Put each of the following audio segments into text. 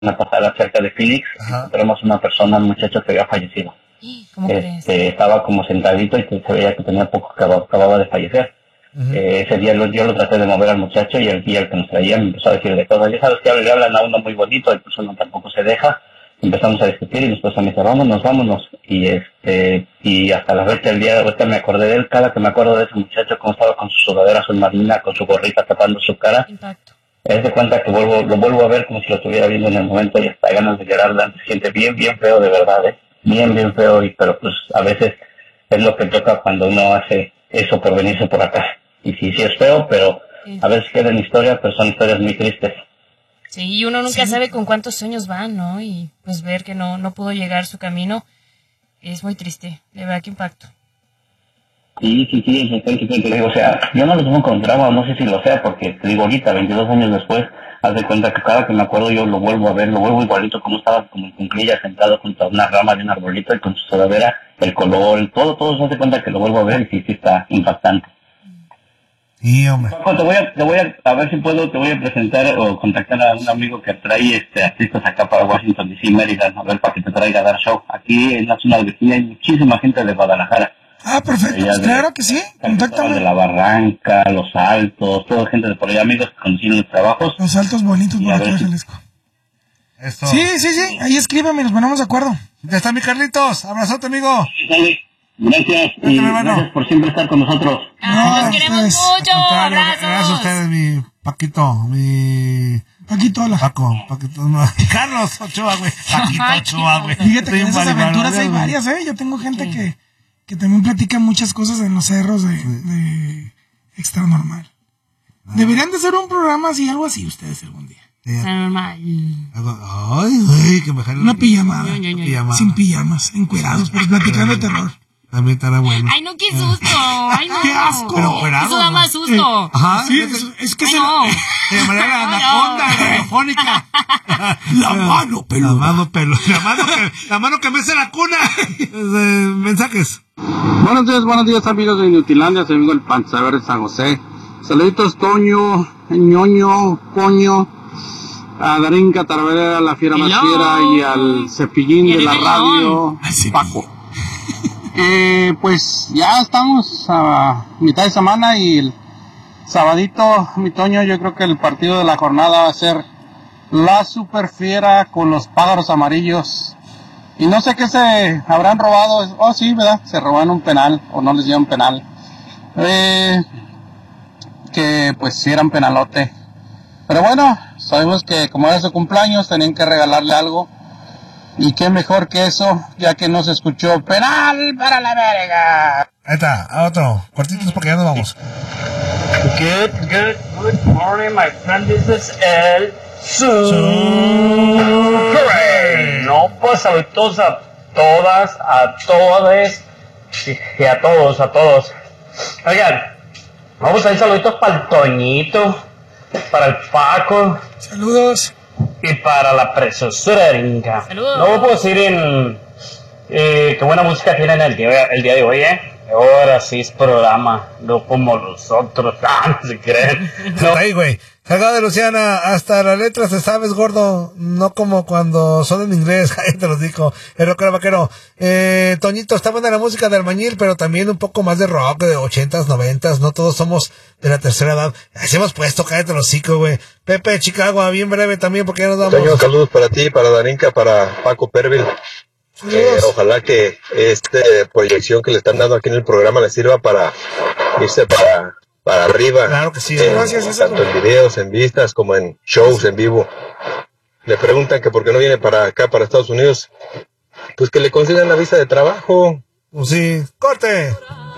a pasar acerca de Phoenix. Encontramos una persona, un muchacho que había fallecido. ¿Cómo crees? Estaba como sentadito y se veía que tenía poco que acababa de fallecer. Ese día yo lo traté de mover al muchacho y el guía, el que nos traía, me empezó a decir de todo. Ya sabes que le hablan a uno muy bonito, el persona tampoco se deja. Empezamos a discutir y después me dice, vámonos. Y hasta la fecha del día de ahorita me acordé de él. Cada que me acuerdo de ese muchacho, como estaba con su sudadera azul marina, con su gorrita tapando su cara, él se cuenta que lo vuelvo a ver como si lo estuviera viendo en el momento y hasta ganas de llorar. Se siente bien feo, de verdad, bien feo, pero pues a veces es lo que toca cuando uno hace eso por venirse por acá. Y sí es feo, pero a veces queda en historia, pero son historias muy tristes. Sí, y uno nunca sabe con cuántos sueños van, ¿no? Y pues ver que no pudo llegar su camino es muy triste. De verdad, qué impacto. Sí, te digo, o sea, yo no lo tomo con drama, no sé si lo sea, porque te digo ahorita, 22 años después, haz de cuenta que cada que me acuerdo yo lo vuelvo a ver, lo vuelvo igualito como estaba, como en cuclillas, sentado junto a una rama de un arbolito y con su sudadera, el color, todo se hace cuenta que lo vuelvo a ver y sí está impactante. Sí, hombre. Te voy a ver si puedo, te voy a presentar o contactar a un amigo que trae artistas acá para Washington DC, Maryland, a ver para que te traiga a dar show. Aquí en la zona de Virginia hay muchísima gente de Guadalajara. Perfecto, pues claro que sí, contáctame. De la Barranca, Los Altos, toda gente de por allá, amigos que conocieron los trabajos. Los Altos bonitos por aquí, Jalisco. Sí, ahí escríbeme, nos ponemos de acuerdo. Ya está mi Carlitos, abrazote, amigo. Sí, gracias, y gracias por siempre estar con nosotros. Los queremos mucho, abrazos. Gracias a ustedes, mi Paquito, hola. Paquito, no. Carlos Ochoa, güey. Paquito Ochoa, güey. Fíjate que en esas aventuras hay varias, Yo tengo gente que también platica muchas cosas en los cerros de Extra Normal. Deberían de hacer un programa así, algo así, ustedes algún día. Extra Normal. Ay, que me jalen. Una pijamada. Sin pijamas, encuerados, pero platicando de terror. También estará bueno. Ay, no, qué susto. Ay, no. Qué asco. Pero encuerado. Eso da más susto. Sí, es que no. De manera la anaconda radiofónica. La mano peluda. La mano que mece la cuna. Mensajes. Buenos días amigos de Inutilandia, soy amigo el Panzaver de San José. Saluditos Toño, Ñoño, Coño, a Darinka Tarverera, la Fiera Más Fiera y al Cepillín de la radio, Paco. Pues ya estamos a mitad de semana y el sabadito, mi Toño, yo creo que el partido de la jornada va a ser la Super Fiera con los Pájaros Amarillos. Y no sé qué se habrán robado. Oh, sí, ¿verdad? Se robaron un penal, o no les dieron penal. Que pues sí eran penalote. Pero bueno, sabemos que como era su cumpleaños, tenían que regalarle algo. Y qué mejor que eso, ya que no se escuchó penal para la verga. Ahí está, a otro. Cortitos porque ya nos vamos. Good morning, my friend. This is el Super. No, pues saludos a todas, a todes y a todos. Oigan, vamos a ir saluditos para el Toñito, para el Paco. Saludos. Y para la preciosura de Rinca. Saludos. No puedo decir qué buena música tienen el día de hoy, Ahora sí es programa, no como los otros, no se creen. No. Ahí, güey. Salgado de Luciana, hasta las letras te sabes, gordo. No como cuando son en inglés, ahí te los digo. El rockero vaquero. Toñito, está buena la música de Albañil, pero también un poco más de rock, de 80s, 90s. No todos somos de la tercera edad. Así hemos puesto, cállate los hocico, güey. Pepe, Chicago, bien breve también, porque ya nos vamos. Toño, saludos para ti, para Darinka, para Paco Pervil. Ojalá que esta proyección que le están dando aquí en el programa le sirva para irse para arriba. Claro que sí. Gracias. Tanto en videos, en vistas, como en shows en vivo. Le preguntan que por qué no viene para acá, para Estados Unidos. Pues que le consigan la visa de trabajo. Pues sí. ¡Corte!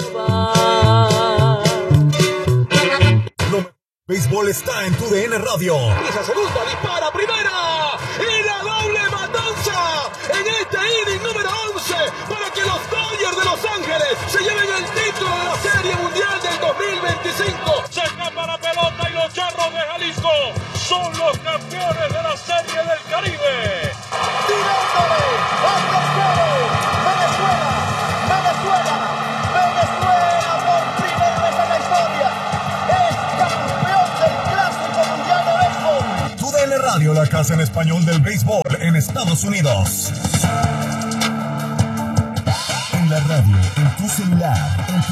Béisbol está en tu DN Radio. Esa segunda dispara primera y la doble matanza en este inning número 11 para que los Dodgers de Los Ángeles se lleven el título de la Serie Mundial del 2025. Se escapa la pelota y los Charros de Jalisco son los campeones de la Serie del Caribe. Tirándole al tercero, Venezuela por primera vez en la historia es campeón del Clásico Mundial de Béisbol. Tu DN Radio Radio, la casa en español del béisbol en Estados Unidos. En la radio, en tu celular, en tu